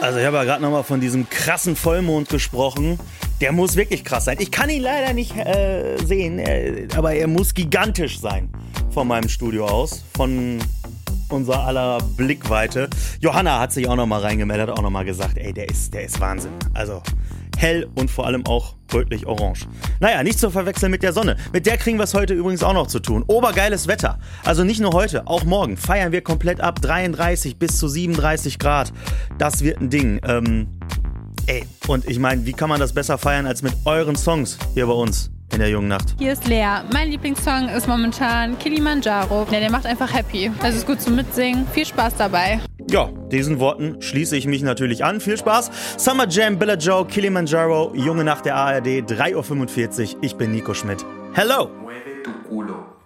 Also ich habe ja gerade nochmal von diesem krassen Vollmond gesprochen. Der muss wirklich krass sein. Ich kann ihn leider nicht sehen, aber er muss gigantisch sein von meinem Studio aus, von unser aller Blickweite. Johanna hat sich auch nochmal reingemeldet, hat auch nochmal gesagt, ey, der ist Wahnsinn. Also hell und vor allem auch rötlich orange. Naja, nicht zu verwechseln mit der Sonne. Mit der kriegen wir es heute übrigens auch noch zu tun. Obergeiles Wetter. Also nicht nur heute, auch morgen feiern wir komplett ab. 33 bis zu 37 Grad. Das wird ein Ding. Und ich meine, wie kann man das besser feiern als mit euren Songs hier bei uns in der jungen Nacht? Hier ist Lea. Mein Lieblingssong ist momentan Kilimanjaro. Der macht einfach happy. Also ist gut zum Mitsingen. Viel Spaß dabei. Ja, diesen Worten schließe ich mich natürlich an. Viel Spaß. Summer Jam, Billa Joe, Kilimanjaro, Junge Nacht der ARD, 3:45 Uhr. Ich bin Nico Schmidt. Hello!